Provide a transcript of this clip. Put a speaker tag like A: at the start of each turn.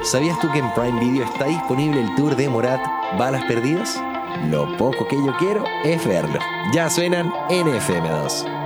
A: ¿Sabías tú que en Prime Video está disponible el tour de Morat, Balas Perdidas? Lo poco que yo quiero es verlo. Ya suenan en FM2.